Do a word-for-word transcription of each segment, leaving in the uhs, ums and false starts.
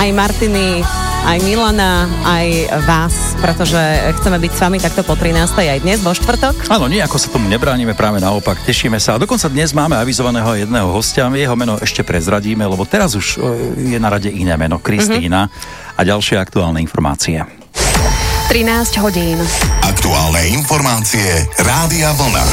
aj Martiny, aj Milana, aj vás, pretože chceme byť s vami takto po trinástej aj dnes vo štvrtok. Áno, nejako sa tomu nebránime, práve naopak, tešíme sa. A dokonca dnes máme avizovaného jedného hostia, jeho meno ešte prezradíme, lebo teraz už je na rade iné meno, Kristína. Mm-hmm. A ďalšie aktuálne informácie. trinásť hodín. Aktuálne informácie Rádia Vlna.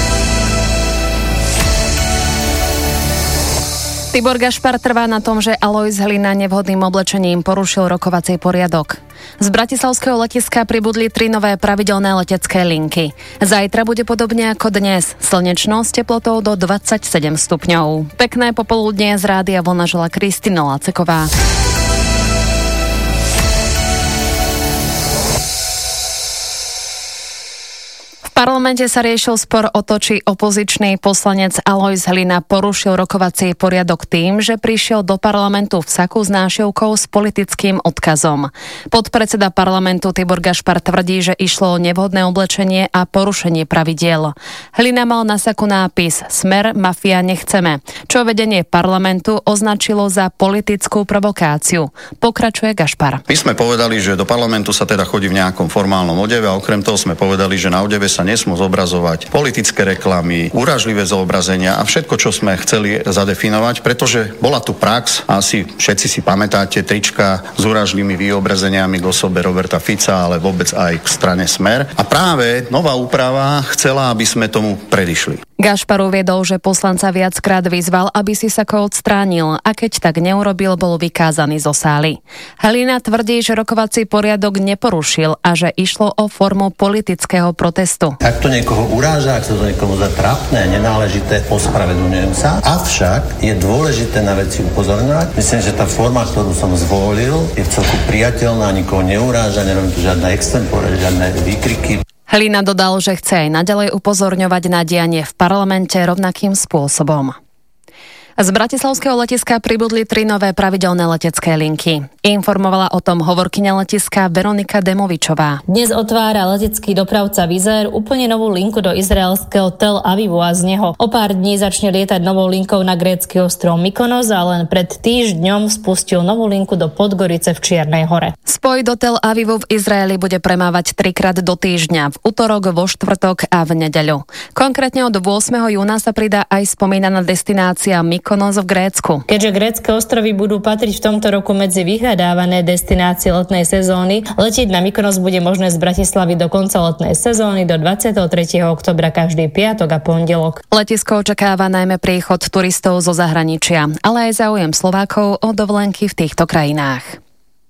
Tibor Gašpar trvá na tom, že Alojz Hlina nevhodným oblečením porušil rokovací poriadok. Z bratislavského letiska pribudli tri nové pravidelné letecké linky. Zajtra bude podobne ako dnes, slnečno s teplotou do dvadsaťsedem stupňov. Pekné popoludnie z Rádia Vlna žela Kristina Laceková. V parlamente sa riešil spor o to, či opozičný poslanec Alojz Hlina porušil rokovací poriadok tým, že prišiel do parlamentu v saku s nášivkou s politickým odkazom. Podpredseda parlamentu Tibor Gašpar tvrdí, že išlo o nevhodné oblečenie a porušenie pravidiel. Hlina mal na saku nápis Smer, mafia nechceme, čo vedenie parlamentu označilo za politickú provokáciu. Pokračuje Gašpar. My sme povedali, že do parlamentu sa teda chodí v nejakom formálnom odeve a okrem toho sme povedali, že na odeve sa nesmú zobrazovať politické reklamy, úražlivé zobrazenia a všetko, čo sme chceli zadefinovať, pretože bola tu prax, asi všetci si pamätáte, trička s úražlivými vyobrazeniami k osobe Roberta Fica, ale vôbec aj k strane Smer. A práve nová úprava chcela, aby sme tomu predišli. Gašpar uviedol, že poslanca viackrát vyzval, aby si sako odstránil a keď tak neurobil, bol vykázaný zo sály. Hlina tvrdí, že rokovací poriadok neporušil a že išlo o formu politického protestu. Ak to niekoho uráža, ak sa to niekomu zdá trápne, nenáležité, ospravedlňujem sa. Avšak je dôležité na veci upozorňovať. Myslím, že tá forma, ktorú som zvolil, je vcelku priateľná, nikoho neuráža, nerobím tu žiadne extempore, žiadne výkriky. Hlina dodal, že chce aj naďalej upozorňovať na dianie v parlamente rovnakým spôsobom. Z bratislavského letiska pribudli tri nové pravidelné letecké linky. Informovala o tom hovorkyňa letiska Veronika Demovičová. Dnes otvára letecký dopravca Wizz Air úplne novú linku do izraelského Tel Avivu a z neho o pár dní začne lietať novou linkou na grécky ostrov Mykonos a len pred týždňom spustil novú linku do Podgorice v Čiernej Hore. Spoj do Tel Avivu v Izraeli bude premávať trikrát do týždňa, v utorok, vo štvrtok a v nedeľu. Konkrétne od ôsmeho júna sa pridá aj spomínaná destinácia Mykonos v Grécku. Keďže grécke ostrovy budú patriť v tomto roku medzi vyhľadávané destinácie letnej sezóny, letieť na Mykonos bude možné z Bratislavy do konca letnej sezóny do dvadsiateho tretieho októbra každý piatok a pondelok. Letisko očakáva najmä príchod turistov zo zahraničia, ale aj záujem Slovákov o dovolenky v týchto krajinách.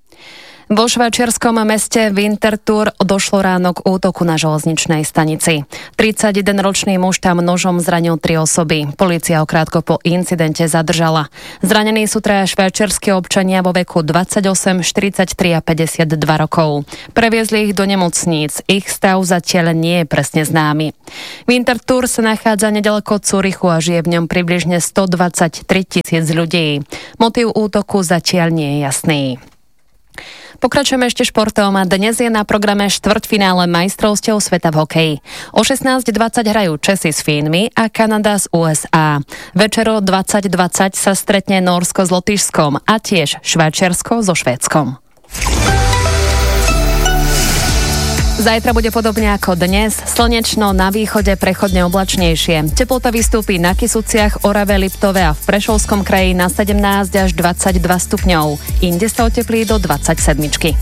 Vo švajčiarskom meste Winterthur došlo ráno k útoku na železničnej stanici. tridsaťjedenročný muž tam nožom zranil tri osoby. Polícia ho krátko po incidente zadržala. Zranení sú traja švajčiarski občania vo veku dvadsaťosem, štyridsaťtri a päťdesiatdva rokov. Previezli ich do nemocníc. Ich stav zatiaľ nie je presne známy. Winterthur sa nachádza nedaleko Zürichu a žije v ňom približne stodvadsaťtri tisíc ľudí. Motív útoku zatiaľ nie je jasný. Pokračujeme ešte športom a dnes je na programe štvrťfinále majstrovstiev sveta v hokeji. O šestnásť dvadsať hrajú Česi s Fínmi a Kanada z ú es á. Večer o dvadsať dvadsať sa stretne Nórsko s Lotyšskom a tiež Švajčiarsko so Švédskom. Zajtra bude podobne ako dnes, slnečno, na východe prechodne oblačnejšie. Teplota vystúpi na Kysuciach, Orave, Liptove a v Prešovskom kraji na sedemnásť až dvadsaťdva stupňov. Inde sa oteplí do dvadsaťsedmičky.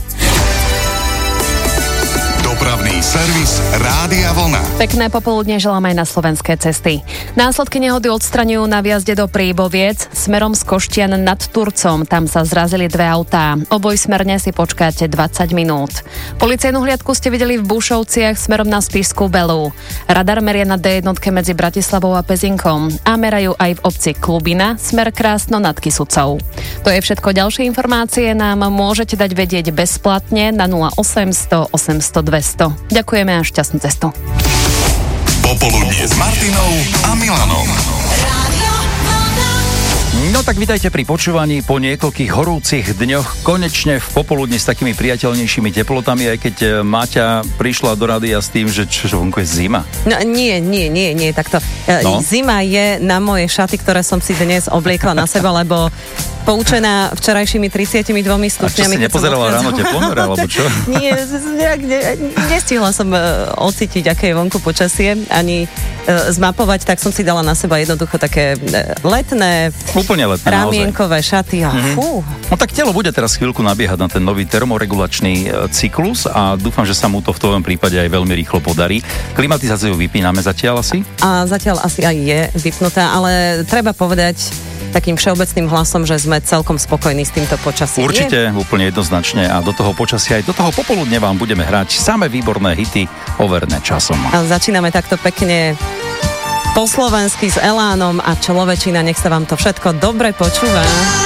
Dopravný servis Rádia Vlna. Pekné popoludne želám aj na slovenské cesty. Následky nehody odstraňujú na vjazde do Príboviec smerom z Koštian nad Turcom. Tam sa zrazili dve autá. Obojsmerne si počkáte dvadsať minút. Policajnú hliadku ste videli v Bušovciach smerom na Spišskú Belú. Radar meria na dé jedna medzi Bratislavou a Pezinkom a merajú aj v obci Klubina smer Krásno nad Kysucou. To je všetko. Ďalšie informácie nám môžete dať vedieť bezplatne na nula osemsto osemsto dvesto. Ďakujeme a šťastnú cestu. Popoludnie s Martinou a Milanom. No tak vítajte pri počúvaní po niekoľkých horúcich dňoch, konečne v popoludne s takými priateľnejšími teplotami, aj keď Máťa prišla do rádia s tým, že čo, vonku je zima. No nie, nie, nie, nie, takto. No? Zima je na moje šaty, ktoré som si dnes obliekla na seba, lebo poučená včerajšími tridsiatimi dvomi stupňami. A čo si nepozerala ráno teplomor, alebo čo? Nie, nejak, ne, nestihla som ocítiť, aké je vonku počasie, ani zmapovať, tak som si dala na seba jednoducho také letné, úplne letné, ramienkové šaty a mm-hmm. fú. No tak telo bude teraz chvíľku nabiehať na ten nový termoregulačný cyklus a dúfam, že sa mu to v tvojom prípade aj veľmi rýchlo podarí. Klimatizáciu vypíname zatiaľ asi? A zatiaľ asi aj je vypnutá, ale treba povedať takým všeobecným hlasom, že sme celkom spokojní s týmto počasím. Určite, nie? Úplne jednoznačne a do toho počasia aj do toho popoludne vám budeme hrať samé výborné hity overené časom. A začíname takto pekne po slovensky s elánom a človečina, nech sa vám to všetko dobre počúva.